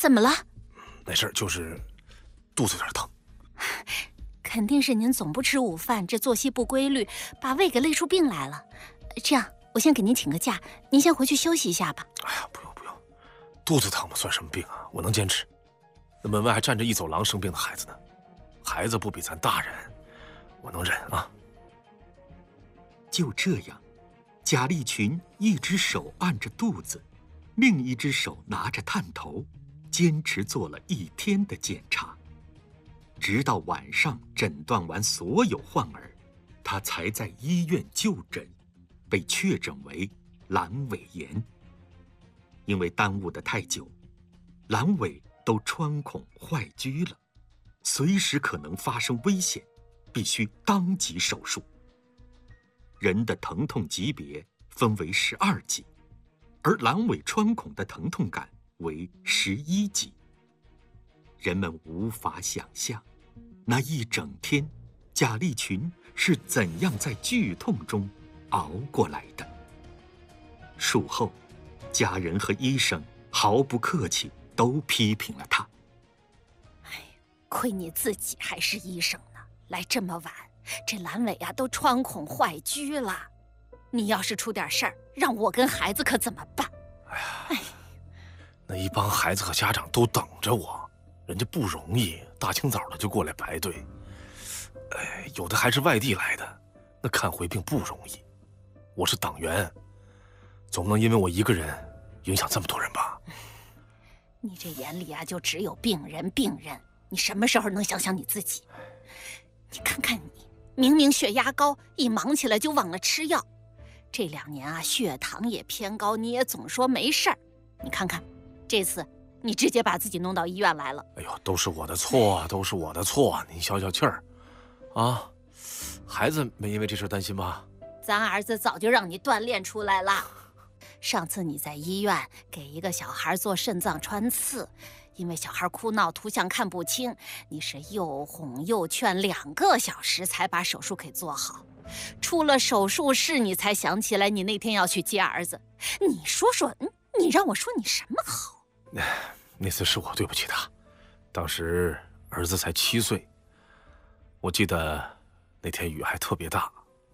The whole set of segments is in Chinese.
怎么了？ 没事，就是肚子有点疼。 肯定是您总不吃午饭，这作息不规律，把胃给累出病来了。这样，我先给您请个假，您先回去休息一下吧。 哎呀，不用，肚子疼嘛，算什么病啊？我能坚持。那门外还站着一走廊生病的孩子呢，孩子不比咱大人，我能忍啊。 就这样，贾立群一只手按着肚子，另一只手拿着探头，坚持做了1天的检查，直到晚上诊断完所有患儿，他才在医院就诊，被确诊为阑尾炎。因为耽误得太久，阑尾都穿孔坏疽了，随时可能发生危险，必须当即手术。人的疼痛级别分为12级，而阑尾穿孔的疼痛感为11级。人们无法想象，那一整天，贾立群是怎样在剧痛中熬过来的。术后，家人和医生毫不客气，都批评了他。 亏你自己还是医生呢，来这么晚，这阑尾啊都穿孔坏疽了。你要是出点事儿，让我跟孩子可怎么办？ 哎呀，那一帮孩子和家长都等着我，人家不容易，大清早的就过来排队。哎，有的还是外地来的，那看回病不容易。我是党员，总不能因为我一个人影响这么多人吧？ 你这眼里啊就只有病人，你什么时候能想想你自己？你看看你，明明血压高，一忙起来就忘了吃药。这2年啊，血糖也偏高，你也总说没事儿。你看看，这次你直接把自己弄到医院来了。 哎呦，都是我的错，都是我的错，您消消气儿，啊，孩子没因为这事担心吧？ 咱儿子早就让你锻炼出来了。上次你在医院给一个小孩做肾脏穿刺，因为小孩哭闹，图像看不清，你是又哄又劝2个小时才把手术给做好。出了手术室，你才想起来你那天要去接儿子。你说说，你让我说你什么好？ 那次是我对不起他，当时儿子才7岁，我记得那天雨还特别大。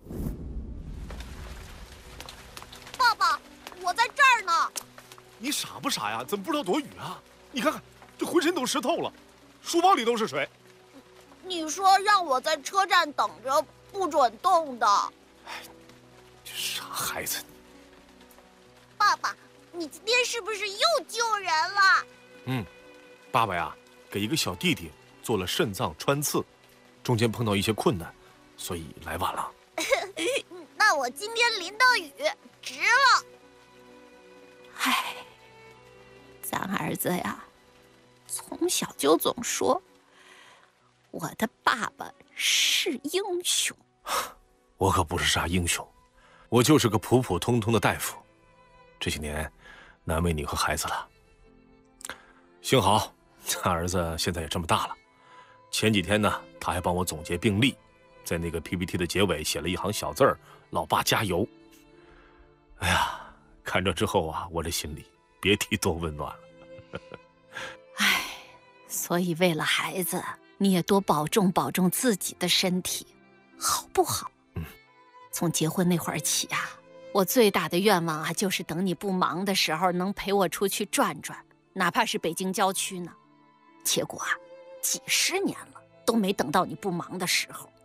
爸爸，我在这儿呢。 你傻不傻呀？怎么不知道躲雨啊？你看看，这浑身都湿透了，书包里都是水。 你说让我在车站等着，不准动的。 哎，这傻孩子。 爸爸，你今天是不是又救人了？ 爸爸呀，给一个小弟弟做了肾脏穿刺，中间碰到一些困难，所以来晚了。 那我今天淋到雨，值了。 唉，咱儿子呀，从小就总说我的爸爸是英雄。 我可不是啥英雄，我就是个普普通通的大夫。这些年难为你和孩子了。幸好咱儿子现在也这么大了，前几天呢，他还帮我总结病历，在那个 PPT 的结尾写了一行小字儿：“老爸加油。”哎呀，看着之后啊，我这心里别提多温暖了。 唉，所以为了孩子，你也多保重自己的身体，好不好？从结婚那会儿起啊，我最大的愿望啊，就是等你不忙的时候，能陪我出去转转，哪怕是北京郊区呢。结果啊，几10年了，都没等到你不忙的时候。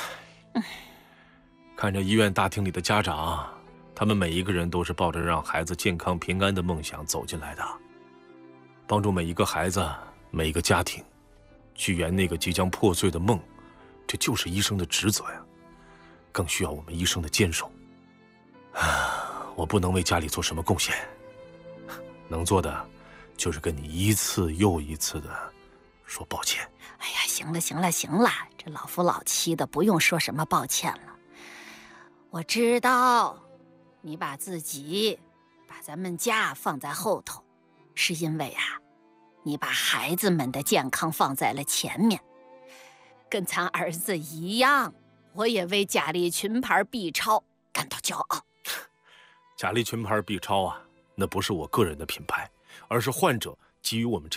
看着医院大厅里的家长，他们每一个人都是抱着让孩子健康平安的梦想走进来的，帮助每一个孩子、每一个家庭去圆那个即将破碎的梦，这就是医生的职责呀，更需要我们医生的坚守。我不能为家里做什么贡献，能做的就是跟你一次又一次的说抱歉。 哎呀，行了，这老夫老妻的，不用说什么抱歉了。我知道你把咱们家放在后头，是因为啊，你把孩子们的健康放在了前面。跟咱儿子一样，我也为贾立群牌 B 超感到骄傲。 贾立群牌 B 超啊，那不是我个人的品牌，而是患者给予我们这